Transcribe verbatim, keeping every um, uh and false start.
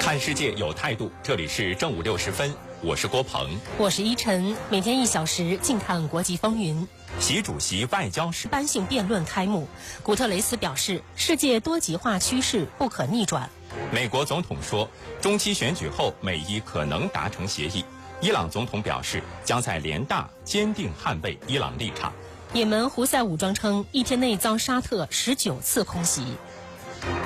看世界有态度，这里是正午六时分，我是郭鹏， 我是依晨，每天一小时，静看国际风云。 习主席外交时班性辩论开幕，古特雷斯表示，世界多极化趋势不可逆转。 美国总统说，中期选举后美伊可能达成协议。伊朗总统表示，将在联大坚定捍卫伊朗立场。 也门胡塞武装称，一天内遭沙特十九次空袭。